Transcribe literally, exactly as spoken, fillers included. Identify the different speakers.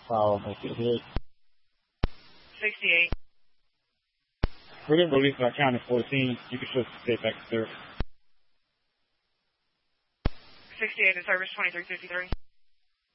Speaker 1: Follow fifty-eight.
Speaker 2: sixty-eight.
Speaker 1: We're going to release our count at fourteen. You can switch the state back to third.
Speaker 2: sixty-eight to service twenty-three fifty-three.